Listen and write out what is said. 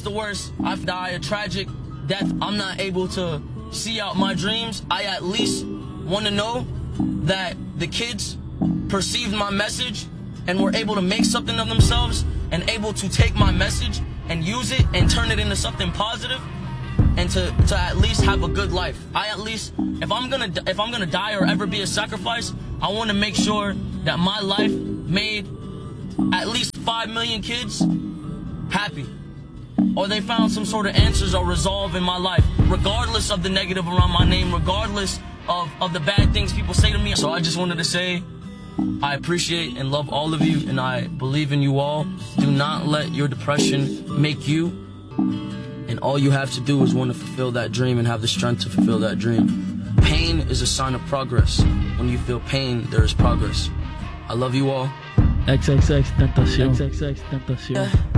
the worst, I die a tragic death, I'm not able to see out my dreams, I at least want to know that the kids perceived my message and were able to make something of themselves and able to take my message and use it and turn it into something positive and to at least have a good life. I at least, if I'm gonna die or ever be a sacrifice, I want to make sure that my life made at least 5 million kids happy, or they found some sort of answers or resolve in my life, regardless of the negative around my name, regardless of the bad things people say to me. So I just wanted to say, I appreciate and love all of you, and I believe in you all. Do not let your depression make you, and all you have to do is want to fulfill that dream and have the strength to fulfill that dream. Pain is a sign of progress. When you feel pain, there is progress. I love you all. XXX Tentacion. XXX Tentacion.